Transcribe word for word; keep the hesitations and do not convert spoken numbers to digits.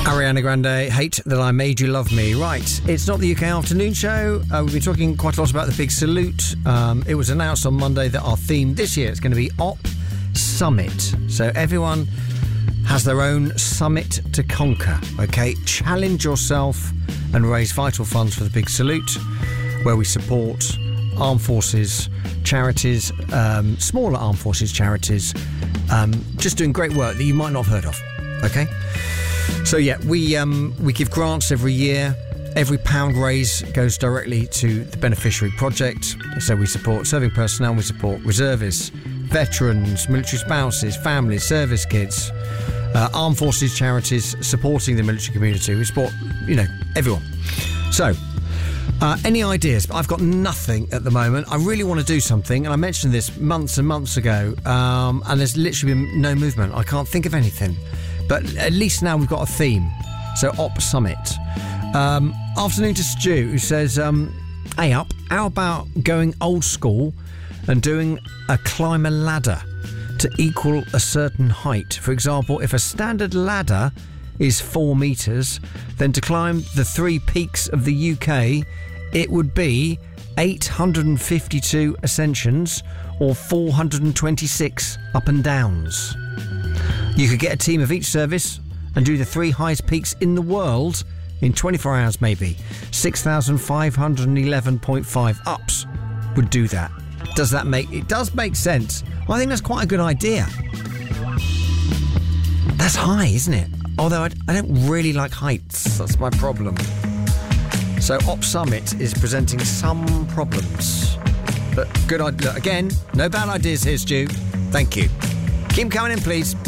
Ariana Grande, Hate That I Made You Love Me. Right, it's not the U K Afternoon Show. Uh, we've been talking quite a lot about the big salute. Um, it was announced on Monday that our theme this year is going to be Op Summit. So everyone has their own summit to conquer, OK? Challenge yourself and raise vital funds for the big salute, where we support armed forces, charities, um, smaller armed forces charities, um, just doing great work that you might not have heard of, OK? So yeah, we um, we give grants every year. Every pound raised goes directly to the beneficiary project. So we support serving personnel, we support reservists, veterans, military spouses, families, service kids, uh, armed forces charities supporting the military community. We support, you know, everyone. So, uh, any ideas? I've got nothing at the moment. I really want to do something, and I mentioned this months and months ago, um, and there's literally been no movement. I can't think of anything. But at least now we've got a theme. So, Op Summit. Um, afternoon to Stu, who says, um, hey up, how about going old school and doing a climb a ladder to equal a certain height? For example, if a standard ladder is four metres, then to climb the three peaks of the U K, it would be eight hundred fifty-two ascensions or four hundred twenty-six up and downs. You could get a team of each service and do the three highest peaks in the world in twenty-four hours maybe. six thousand five hundred eleven point five ups would do that. Does that make... It does make sense. Well, I think that's quite a good idea. That's high, isn't it? Although I, I don't really like heights. That's my problem. So Op Summit is presenting some problems. But good idea. Again, no bad ideas here, Stu. Thank you. Keep coming in, please.